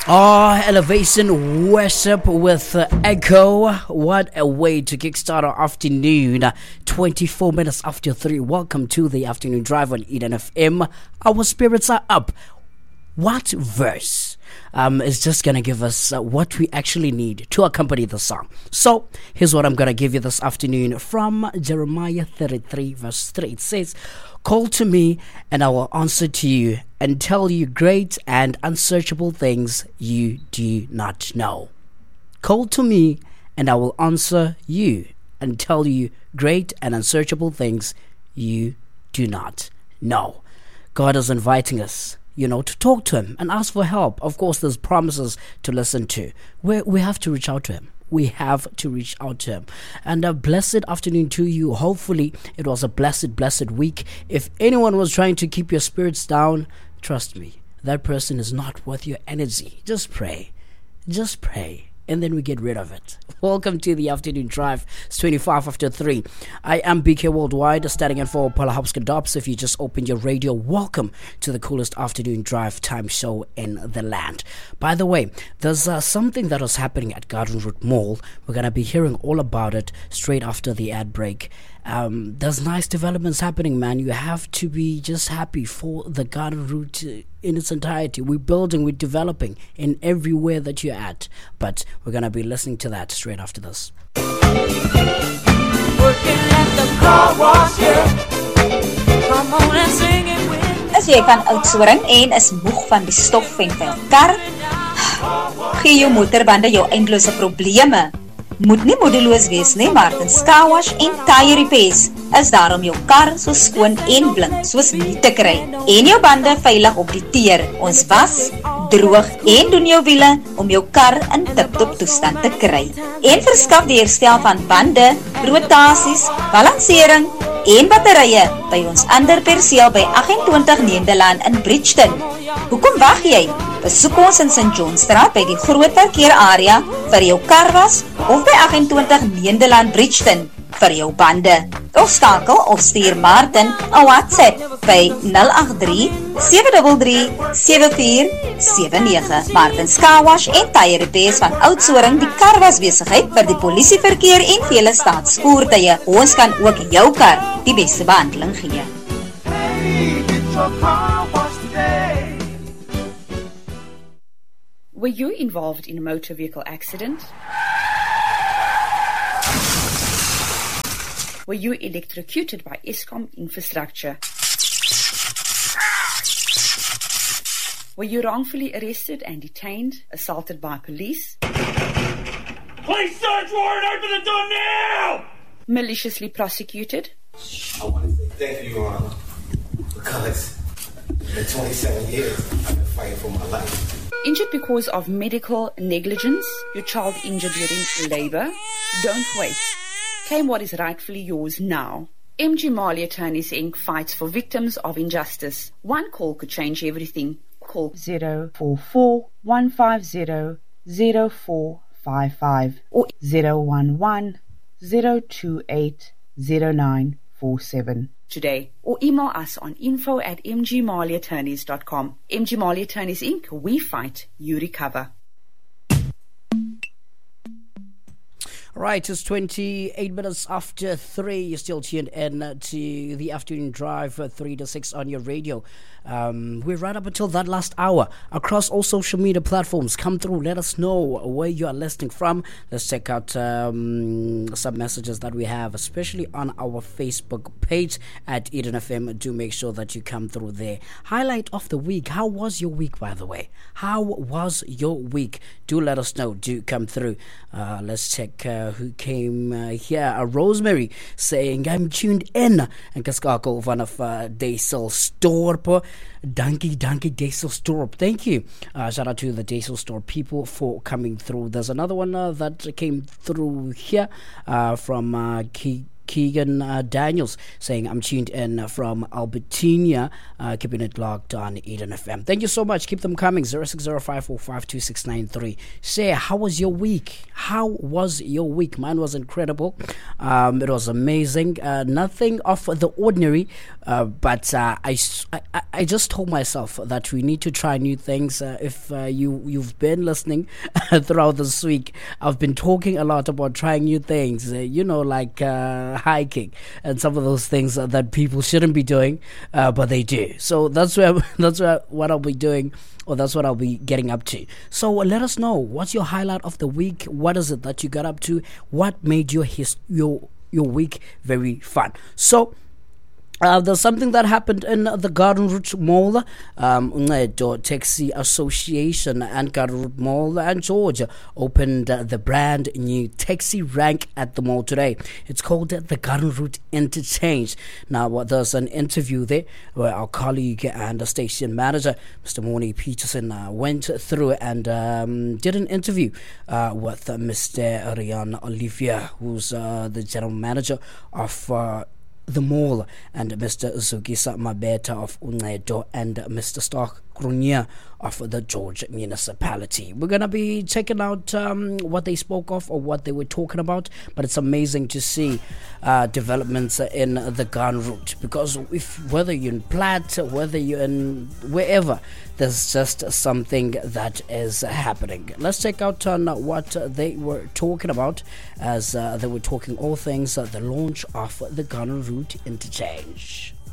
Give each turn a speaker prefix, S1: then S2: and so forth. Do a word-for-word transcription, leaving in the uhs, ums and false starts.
S1: Oh, Elevation Worship with uh, Echo. What a way to kickstart our afternoon. Uh, twenty-four minutes after three. Welcome to the afternoon drive on Eden F M. Our spirits are up. What verse um, is just going to give us uh, what we actually need to accompany the song? So, here's what I'm going to give you this afternoon from Jeremiah thirty-three, verse three. It says, "Call to me, and I will answer to you, and tell you great and unsearchable things you do not know." Call to me, and I will answer you, and tell you great and unsearchable things you do not know. God is inviting us, you know, to talk to him and ask for help. Of course, there's promises to listen to. We we have to reach out to him. We have to reach out to him. And a blessed afternoon to you. Hopefully, it was a blessed, blessed week. If anyone was trying to keep your spirits down, trust me, that person is not worth your energy. Just pray. Just pray. And then we get rid of it. Welcome to the afternoon drive. It's twenty-five after three. I am B K Worldwide, standing in for Paula Hopska-Dobbs. If you just opened your radio, welcome to the coolest afternoon drive time show in the land. By the way, there's uh, something that was happening at Garden Route Mall. We're going to be hearing all about it straight after the ad break. Um, there's nice developments happening, man. You have to be just happy for the Garden Route in its entirety. We're building, we're developing in everywhere that you're at. But we're going to be listening to that straight after this.
S2: Working at the car wash, yeah. Come on and sing it with me.
S3: As jy van Oudtshoorn en is moeg van die stof en vuil kar, gee jou motorbande jou eindelose probleme. Moet nie moedeloos wees nie, Martins Car Wash en Tire Repairs is daar om jou kar so skoon en blink soos nie te kry en jou bande veilig op die teer. Ons was, droog en doen jou wiele om jou kar in tip-top toestand te kry en verskaf die herstel van bande, rotasies, balansering en batterye by ons ander perseel by agt-en-twintig Nederland in Bridgeton. Hoekom wag jy? Besoek ons in Saint Johnstraat by die groot parkeerarea vir jou karwas of by agt-en-twintig Nederland Bridgeton vir jou bande. Of skakel of stuur Martin 'n WhatsApp by nul agt drie, sewe drie drie, sewe vier sewe nege. Martin Car Wash en Tire Repairs van Oudtshoorn, die karwas besigheid vir die polisieverkeer en vele staatsvoertuie. Ons kan ook jou kar die beste behandeling gee.
S2: Hey, get your car washed today.
S4: Were you involved in a motor vehicle accident? Were you electrocuted by Eskom infrastructure? Were you wrongfully arrested and detained, assaulted by police?
S2: Police search warrant, open the door now!
S4: Maliciously prosecuted?
S5: I want to say thank you, Your Honor, because in twenty-seven years, I've been fighting for my life.
S4: Injured because of medical negligence, your child injured during labor? Don't wait. Claim what is rightfully yours now. M G Mali Attorneys Incorporated fights for victims of injustice. One call could change everything. Call
S6: zero four four, one five zero, zero four five five or zero one one, zero two eight, zero nine four seven.
S4: Today, or email us on info at m g mali attorneys dot com. M G Mali Attorneys Incorporated. We fight, you recover.
S1: Right, it's twenty-eight minutes after three. You're still tuned in to the afternoon drive, uh, three to six on your radio. Um, we're right up until that last hour across all social media platforms. Come through, let us know where you are listening from. Let's check out um, some messages that we have, especially on our Facebook page at Eden F M. Do make sure that you come through there. Highlight of the week. How was your week, by the way? How was your week? Do let us know. Do come through. Uh, let's check uh, who came uh, here. Uh, Rosemary saying, I'm tuned in. And Kaskako van of uh, Daisel Storp. Dankie, dankie, Daisel Storp. Thank you. Uh, shout out to the Daisel Store people for coming through. There's another one uh, that came through here uh, from uh, Key. Keegan uh, Daniels saying, I'm tuned in from Albertina, uh, keeping it locked on Eden F M. Thank you so much. Keep them coming. zero six zero five four five two six nine three. Say, how was your week? How was your week? Mine was incredible. Um, it was amazing. Uh, nothing of the ordinary, uh, but uh, I, I, I just told myself that we need to try new things. Uh, if uh, you, you've been listening throughout this week, I've been talking a lot about trying new things, uh, you know, like uh, hiking and some of those things uh, that people shouldn't be doing, uh, but they do. So that's where that's where, what I'll be doing, or that's what I'll be getting up to. So uh, let us know, what's your highlight of the week? What is it that you got up to? What made your his, your your week very fun? So Uh, there's something that happened in the Garden Route Mall. Um, Uncedo Taxi Association and Garden Route Mall and Georgia opened uh, the brand new taxi rank at the mall today. It's called uh, the Garden Route Interchange. Now, uh, there's an interview there where our colleague and the station manager, Mister Morney Peterson, uh, went through and um, did an interview uh, with uh, Mister Rian Olivia, who's uh, the general manager of uh, the mall, and Mister Zugisa Mabeta of Uncedo, and Mister Stark Grunier of the George municipality. We're going to be checking out um, what they spoke of or what they were talking about, but it's amazing to see uh, developments in the Garden Route, because if whether you're in Platt, whether you're in wherever, there's just something that is happening. Let's check out on what they were talking about as uh, they were talking all things uh, the launch of the Garden Route Interchange.